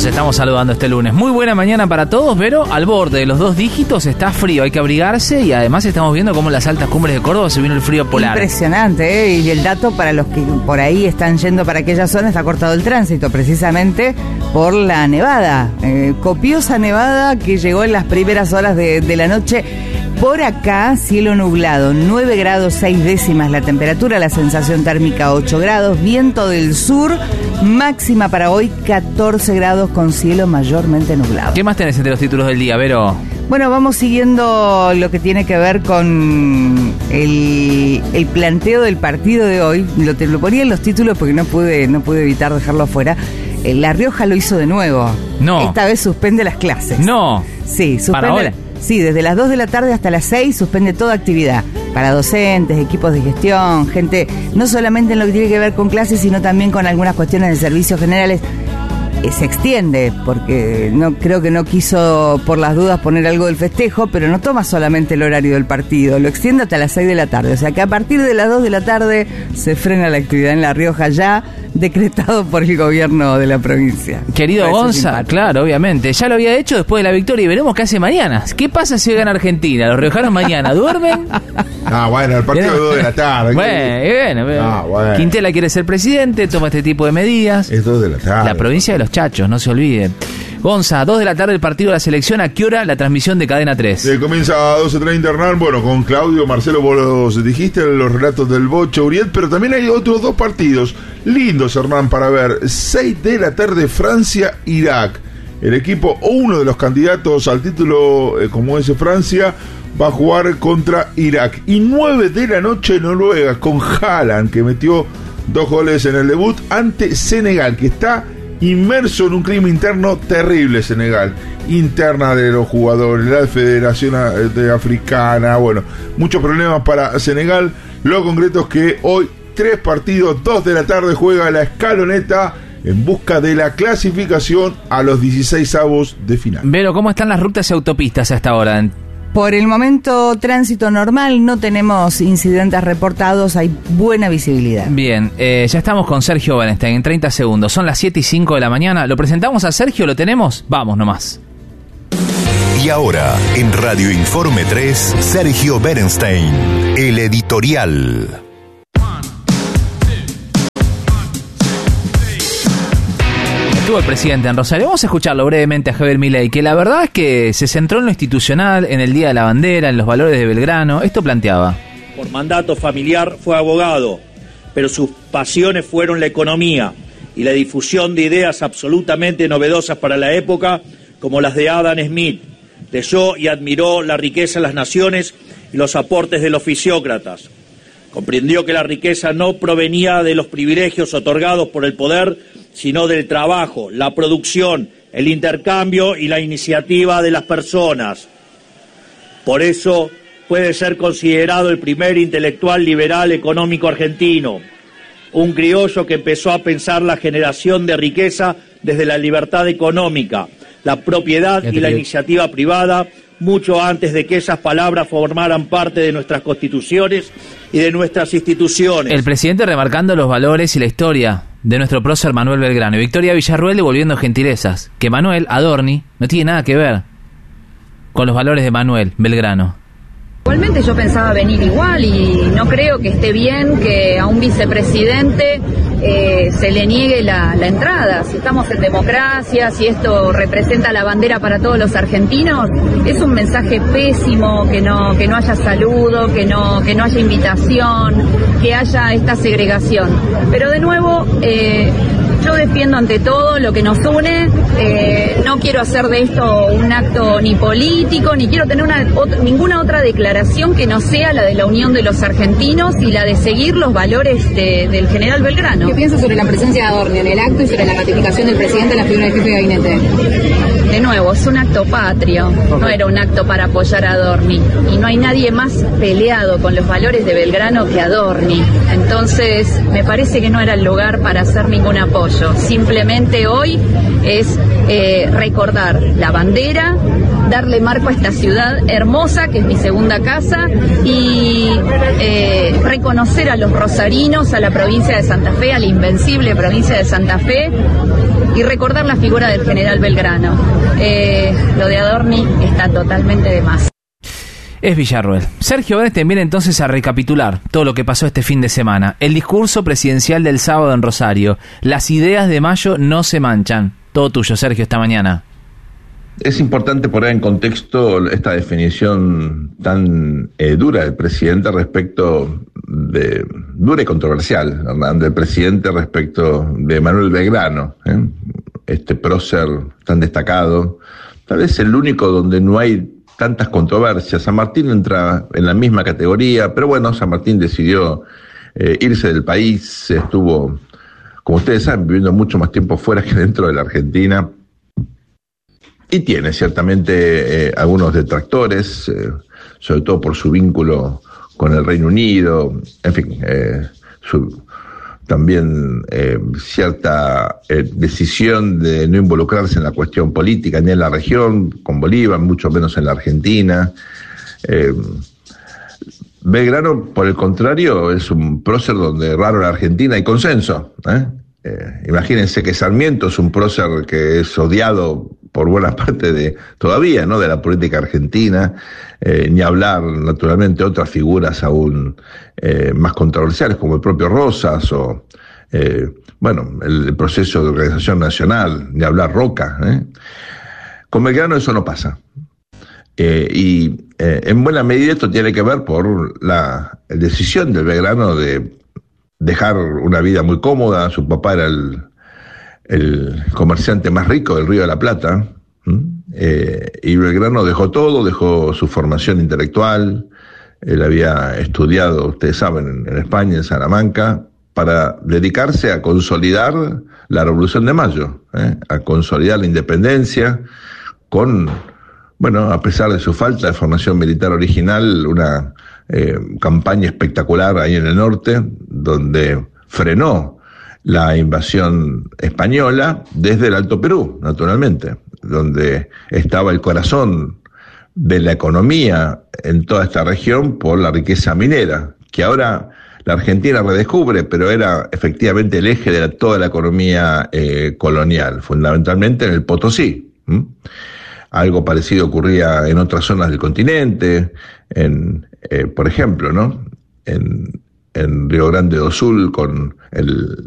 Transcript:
estamos saludando este lunes. Muy buena mañana para todos, pero al borde de los 2 dígitos está frío, hay que abrigarse y además estamos viendo cómo en las altas cumbres de Córdoba se vino el frío polar. Impresionante, ¿eh? Y el dato para los que por ahí están yendo para aquella zona, está cortado el tránsito precisamente por la nevada. Copiosa nevada que llegó en las primeras horas de la noche. Por acá, cielo nublado, 9 grados 6 décimas la temperatura, la sensación térmica 8 grados, viento del sur, máxima para hoy 14 grados con cielo mayormente nublado. ¿Qué más tenés entre los títulos del día, Vero? Bueno, vamos siguiendo lo que tiene que ver con el planteo del partido de hoy. Lo ponía en los títulos porque no pude evitar dejarlo afuera. La Rioja lo hizo de nuevo. No. Esta vez suspende las clases. No. Sí, suspende. Sí, desde las 2 de la tarde hasta las 6 suspende toda actividad para docentes, equipos de gestión, gente, no solamente en lo que tiene que ver con clases, sino también con algunas cuestiones de servicios generales. Se extiende, porque creo que no quiso por las dudas poner algo del festejo, pero no toma solamente el horario del partido, lo extiende hasta las 6 de la tarde. O sea que a partir de las 2 de la tarde se frena la actividad en La Rioja, ya decretado por el gobierno de la provincia. Querido Gonza, claro, obviamente, ya lo había hecho después de la victoria y veremos qué hace mañana. ¿Qué pasa si hoy gana Argentina? ¿Los riojanos mañana duermen? Bueno, el partido de 2 de la tarde. Bueno. Quintela quiere ser presidente, toma este tipo de medidas. Es 2 de la tarde. La provincia de los Chachos, no se olvide. Gonza, 2 de la tarde el partido de la selección. ¿A qué hora la transmisión de Cadena 3? Comienza a 12:30 Hernán. Bueno, con Claudio, Marcelo, vos los dijiste, los relatos del Bocho, Uriel, pero también hay otros 2 partidos lindos, Hernán, para ver. 6 de la tarde, Francia-Irak. El equipo, o uno de los candidatos al título, como es Francia, va a jugar contra Irak. Y 9 de la noche, Noruega, con Haaland, que metió 2 goles en el debut, ante Senegal, que está inmerso en un clima interno terrible. Senegal, interna de los jugadores, la Federación Africana, bueno, muchos problemas para Senegal. Lo concreto es que hoy 3 partidos, 2 de la tarde juega la escaloneta en busca de la clasificación a los 16avos de final. Vero, ¿cómo están las rutas y autopistas a esta hora? Por el momento, tránsito normal, no tenemos incidentes reportados, hay buena visibilidad. Bien, ya estamos con Sergio Bernstein en 30 segundos. Son las 7:05 de la mañana. ¿Lo presentamos a Sergio? ¿Lo tenemos? Vamos nomás. Y ahora, en Radio Informe 3, Sergio Bernstein, el editorial. Estuvo el presidente en Rosario. Vamos a escucharlo brevemente a Javier Milei, que la verdad es que se centró en lo institucional, en el Día de la Bandera, en los valores de Belgrano. Esto planteaba. Por mandato familiar fue abogado, pero sus pasiones fueron la economía y la difusión de ideas absolutamente novedosas para la época, como las de Adam Smith. Leyó y admiró la riqueza de las naciones y los aportes de los fisiócratas. Comprendió que la riqueza no provenía de los privilegios otorgados por el poder, sino del trabajo, la producción, el intercambio y la iniciativa de las personas. Por eso puede ser considerado el primer intelectual liberal económico argentino, un criollo que empezó a pensar la generación de riqueza desde la libertad económica, la propiedad y la iniciativa privada, mucho antes de que esas palabras formaran parte de nuestras constituciones y de nuestras instituciones. El presidente remarcando los valores y la historia de nuestro prócer Manuel Belgrano y Victoria Villarruel devolviendo gentilezas, que Manuel Adorni no tiene nada que ver con los valores de Manuel Belgrano. Igualmente yo pensaba venir igual y no creo que esté bien que a un vicepresidente se le niegue la entrada. Si estamos en democracia, si esto representa la bandera para todos los argentinos, es un mensaje pésimo que no haya saludo, que no haya invitación, que haya esta segregación. Pero de nuevo, yo defiendo ante todo lo que nos une. No quiero hacer de esto un acto ni político, ni quiero tener ninguna otra declaración que no sea la de la unión de los argentinos y la de seguir los valores del general Belgrano. ¿Qué piensa sobre la presencia de Adorni en el acto y sobre la ratificación del presidente en la figura del jefe de gabinete? de nuevo, es un acto patrio, no era un acto para apoyar a Adorni, y no hay nadie más peleado con los valores de Belgrano que Adorni. Entonces, me parece que no era el lugar para hacer ningún apoyo. Simplemente hoy es recordar la bandera, darle marco a esta ciudad hermosa, que es mi segunda casa, y reconocer a los rosarinos, a la provincia de Santa Fe, a la invencible provincia de Santa Fe, y recordar la figura del general Belgrano. Lo de Adorni está totalmente de más. Es Villarruel. Sergio Bernstein viene entonces a recapitular todo lo que pasó este fin de semana. El discurso presidencial del sábado en Rosario. Las ideas de Mayo no se manchan. Todo tuyo, Sergio, esta mañana. Es importante poner en contexto esta definición tan dura del presidente respecto de, dura y controversial, ¿verdad?, del presidente respecto de Manuel Belgrano, este prócer tan destacado, tal vez el único donde no hay tantas controversias. San Martín entra en la misma categoría, pero bueno, San Martín decidió irse del país, estuvo, como ustedes saben, viviendo mucho más tiempo fuera que dentro de la Argentina, y tiene ciertamente algunos detractores, sobre todo por su vínculo con el Reino Unido, en fin, también cierta decisión de no involucrarse en la cuestión política ni en la región, con Bolívar, mucho menos en la Argentina. Belgrano, por el contrario, es un prócer donde raro en la Argentina hay consenso. Imagínense que Sarmiento es un prócer que es odiado por buena parte de, todavía, ¿no?, de la política argentina, ni hablar, naturalmente, otras figuras aún más controversiales, como el propio Rosas, o, bueno, el proceso de organización nacional, ni hablar Roca. Con Belgrano eso no pasa. Y en buena medida esto tiene que ver por la decisión del Belgrano de dejar una vida muy cómoda. Su papá era el comerciante más rico del Río de la Plata, y Belgrano dejó todo, dejó su formación intelectual. Él había estudiado, ustedes saben, en España, en Salamanca, para dedicarse a consolidar la Revolución de Mayo, a consolidar la independencia, con, bueno, a pesar de su falta de formación militar original, una campaña espectacular ahí en el norte, donde frenó la invasión española desde el Alto Perú, naturalmente, donde estaba el corazón de la economía en toda esta región por la riqueza minera, que ahora la Argentina redescubre, pero era efectivamente el eje de toda la economía colonial, fundamentalmente en el Potosí. Algo parecido ocurría en otras zonas del continente, por ejemplo, ¿no?, en Río Grande do Sul, con el